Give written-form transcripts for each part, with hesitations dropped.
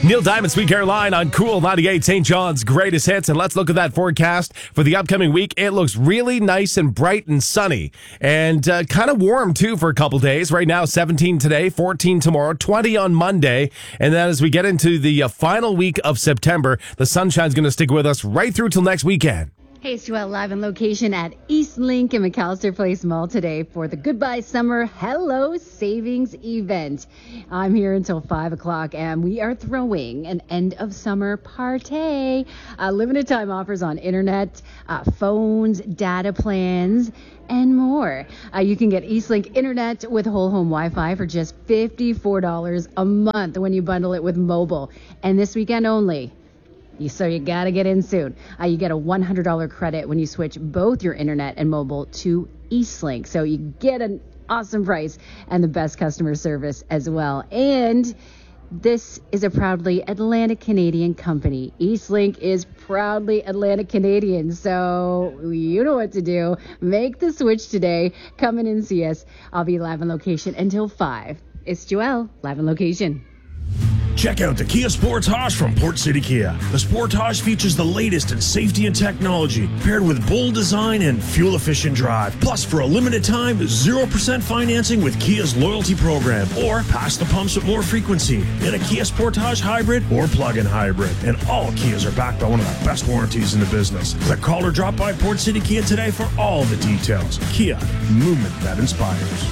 Neil Diamond, Sweet Caroline on Cool 98, St. John's greatest hits. And let's look at that forecast for the upcoming week. It looks really nice and bright and sunny and kind of warm, too, for a couple days. Right now, 17 today, 14 tomorrow, 20 on Monday. And then as we get into the final week of September, the sunshine's going to stick with us right through till next weekend. Hey, it's Joelle live on location at Eastlink in McAllister Place Mall today for the Goodbye Summer Hello Savings event. I'm here until 5 o'clock, and we are throwing an end-of-summer party. Limited time offers on internet, phones, data plans, and more. You can get Eastlink Internet with whole home Wi-Fi for just $54 a month when you bundle it with mobile. And this weekend only. So you got to get in soon. You get a $100 credit when you switch both your internet and mobile to Eastlink. So you get an awesome price and the best customer service as well. And this is a proudly Atlantic Canadian company. Eastlink is proudly Atlantic Canadian. So you know what to do. Make the switch today. Come in and see us. I'll be live on location until 5. It's Joelle, live on location. Check out the Kia Sportage from Port City Kia. The Sportage features the latest in safety and technology, paired with bold design and fuel-efficient drive. Plus, for a limited time, 0% financing with Kia's loyalty program, or pass the pumps with more frequency in a Kia Sportage hybrid or plug-in hybrid. And all Kias are backed by one of the best warranties in the business. Click, call, or drop by Port City Kia today for all the details. Kia, movement that inspires.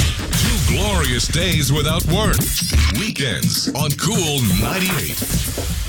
Glorious days without work. Weekends on Cool 98.